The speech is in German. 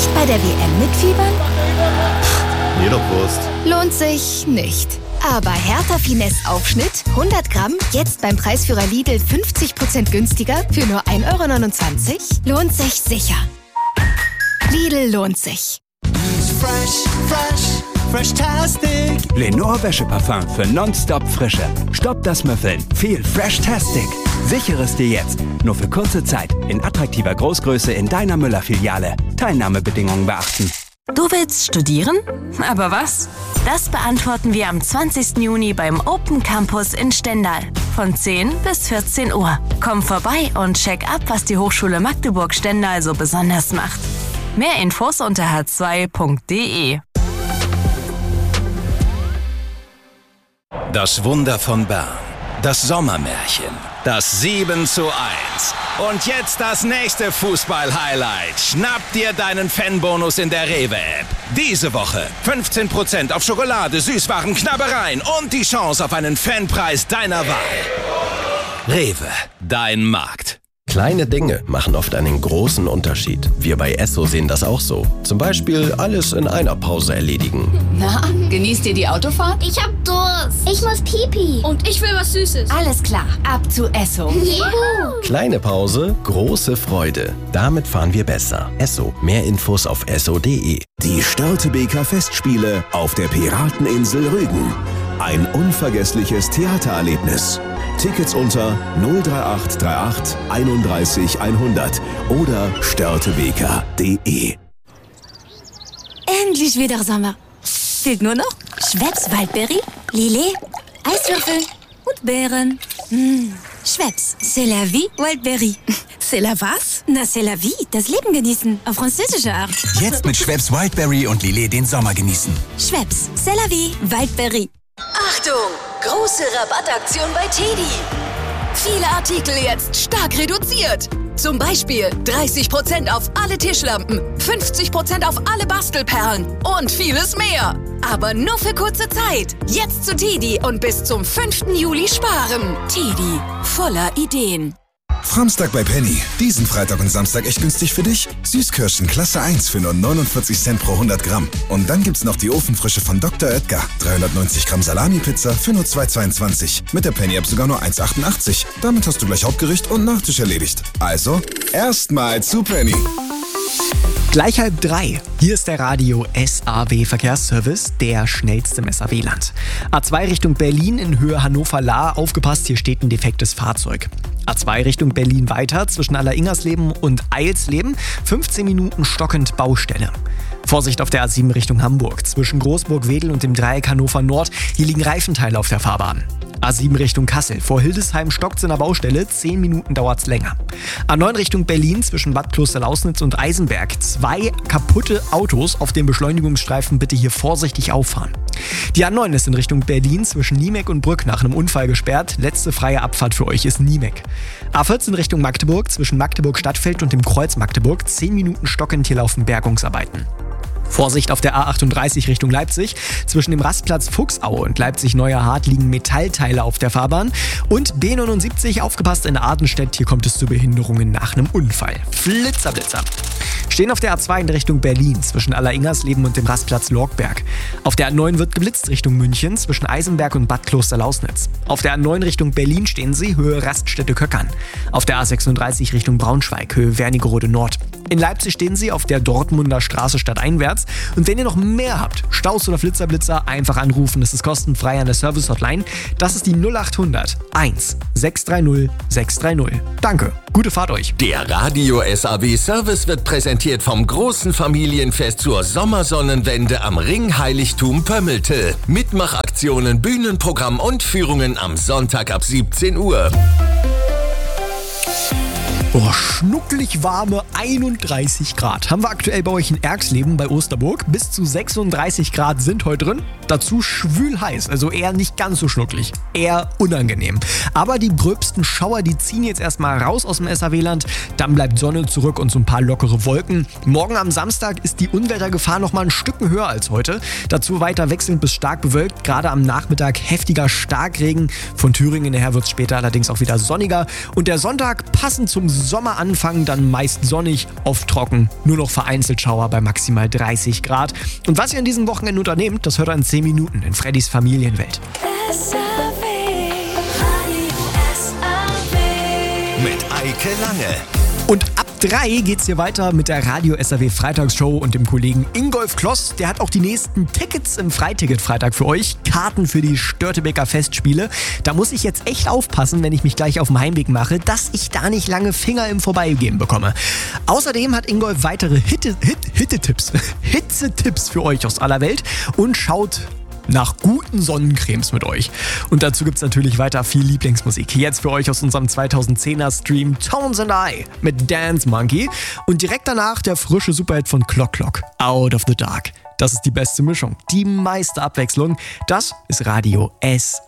Nicht bei der WM mitfiebern? Mir doch Wurst. Lohnt sich nicht. Aber Hertha Finesse Aufschnitt 100 Gramm, jetzt beim Preisführer Lidl 50% günstiger für nur 1,29 €? Lohnt sich sicher. Lidl lohnt sich. Fresh-tastic. Lenore Wäscheparfum für nonstop Frische. Stoppt das Müffeln. Viel Fresh-tastic. Sichere es dir jetzt. Nur für kurze Zeit. In attraktiver Großgröße in deiner Müller-Filiale. Teilnahmebedingungen beachten. Du willst studieren? Aber was? Das beantworten wir am 20. Juni beim Open Campus in Stendal. Von 10 bis 14 Uhr. Komm vorbei und check ab, was die Hochschule Magdeburg-Stendal so besonders macht. Mehr Infos unter h2.de. Das Wunder von Bern. Das Sommermärchen. Das 7:1. Und jetzt das nächste Fußball-Highlight. Schnapp dir deinen Fanbonus in der Rewe-App. Diese Woche 15% auf Schokolade, Süßwaren, Knabbereien und die Chance auf einen Fanpreis deiner Wahl. Rewe, dein Markt. Kleine Dinge machen oft einen großen Unterschied. Wir bei Esso sehen das auch so. Zum Beispiel alles in einer Pause erledigen. Na, genießt ihr die Autofahrt? Ich hab Durst. Ich muss Pipi. Und ich will was Süßes. Alles klar, ab zu Esso. Juhu. Kleine Pause, große Freude. Damit fahren wir besser. Esso. Mehr Infos auf esso.de. Die Störtebeker Festspiele auf der Pirateninsel Rügen. Ein unvergessliches Theatererlebnis. Tickets unter 03838 31 100 oder störtebeker.de. Endlich wieder Sommer. Fehlt nur noch Schweppes Waldbeere, Lillet, Eiswürfel und Beeren. Schweppes, c'est la vie, Waldbeere. C'est la was? Na, c'est la vie, das Leben genießen, auf französische Art. Jetzt mit Schweppes Wildberry und Lillet den Sommer genießen. Schweppes, c'est la vie, Waldbeere. Achtung! Große Rabattaktion bei TEDi. Viele Artikel jetzt stark reduziert. Zum Beispiel 30% auf alle Tischlampen, 50% auf alle Bastelperlen und vieles mehr. Aber nur für kurze Zeit. Jetzt zu TEDi und bis zum 5. Juli sparen. TEDi, voller Ideen. Framstag bei Penny. Diesen Freitag und Samstag echt günstig für dich. Süßkirschen Klasse 1 für nur 49 Cent pro 100 Gramm. Und dann gibt's noch die Ofenfrische von Dr. Oetker. 390 Gramm Salami-Pizza für nur 2,22. Mit der Penny-App sogar nur 1,88. Damit hast du gleich Hauptgericht und Nachtisch erledigt. Also, erstmal zu Penny. Gleich 2:30. Hier ist der Radio SAW Verkehrsservice, der schnellste im SAW-Land. A2 Richtung Berlin in Höhe Hannover-Lahr. Aufgepasst, hier steht ein defektes Fahrzeug. A2 Richtung Berlin weiter zwischen Allersingersleben und Eilsleben. 15 Minuten stockend Baustelle. Vorsicht auf der A7 Richtung Hamburg. Zwischen Großburg-Wedel und dem Dreieck Hannover Nord. Hier liegen Reifenteile auf der Fahrbahn. A7 Richtung Kassel. Vor Hildesheim stockt's in der Baustelle. 10 Minuten dauert's länger. A9 Richtung Berlin zwischen Bad Klosterlausnitz und Eisenberg. 2 kaputte Autos auf dem Beschleunigungsstreifen. Bitte hier vorsichtig auffahren. Die A9 ist in Richtung Berlin zwischen Niemek und Brück nach einem Unfall gesperrt. Letzte freie Abfahrt für euch ist Niemek. A14 Richtung Magdeburg zwischen Magdeburg-Stadtfeld und dem Kreuz Magdeburg. 10 Minuten stockend, hier laufen Bergungsarbeiten. Vorsicht auf der A38 Richtung Leipzig. Zwischen dem Rastplatz Fuchsaue und Leipzig-Neuerhardt liegen Metallteile auf der Fahrbahn. Und B79, aufgepasst in Adenstedt, hier kommt es zu Behinderungen nach einem Unfall. Flitzer. Stehen auf der A2 in Richtung Berlin zwischen Allersingersleben und dem Rastplatz Lorgberg. Auf der A9 wird geblitzt Richtung München zwischen Eisenberg und Bad Klosterlausnitz. Auf der A9 Richtung Berlin stehen sie, Höhe Raststätte Köckern. Auf der A36 Richtung Braunschweig, Höhe Wernigerode Nord. In Leipzig stehen sie auf der Dortmunder Straße stadteinwärts. Und wenn ihr noch mehr habt, Staus oder Flitzer, einfach anrufen. Das ist kostenfrei an der Service-Hotline. Das ist die 0800 1 630 630. Danke, gute Fahrt euch. Der Radio SAW Service wird präsentiert vom großen Familienfest zur Sommersonnenwende am Ringheiligtum Pömmelte. Mitmachaktionen, Bühnenprogramm und Führungen am Sonntag ab 17 Uhr. Oh, schnuckelig warme 31 Grad. Haben wir aktuell bei euch in Erxleben bei Osterburg. Bis zu 36 Grad sind heute drin. Dazu schwül heiß, also eher nicht ganz so schnucklig. Eher unangenehm. Aber die gröbsten Schauer, die ziehen jetzt erstmal raus aus dem SAW-Land. Dann bleibt Sonne zurück und so ein paar lockere Wolken. Morgen am Samstag ist die Unwettergefahr nochmal ein Stück höher als heute. Dazu weiter wechselnd bis stark bewölkt. Gerade am Nachmittag heftiger Starkregen. Von Thüringen her wird es später allerdings auch wieder sonniger. Und der Sonntag passend zum Sommeranfang dann meist sonnig, oft trocken, nur noch vereinzelt Schauer bei maximal 30 Grad. Und was ihr an diesem Wochenende unternehmt, das hört ihr in 10 Minuten in Freddys Familienwelt. Mit Eike Lange. Und ab 3 geht's hier weiter mit der Radio SAW Freitagsshow und dem Kollegen Ingolf Kloss. Der hat auch die nächsten Tickets im Freiticket-Freitag für euch. Karten für die Störtebeker Festspiele. Da muss ich jetzt echt aufpassen, wenn ich mich gleich auf dem Heimweg mache, dass ich da nicht lange Finger im Vorbeigehen bekomme. Außerdem hat Ingolf weitere Hitzetipps für euch aus aller Welt und schaut nach guten Sonnencremes mit euch. Und dazu gibt's natürlich weiter viel Lieblingsmusik. Jetzt für euch aus unserem 2010er Stream Tones and I mit Dance Monkey. Und direkt danach der frische Superhit von Clock Clock, Out of the Dark. Das ist die beste Mischung, die meiste Abwechslung. Das ist Radio SAW.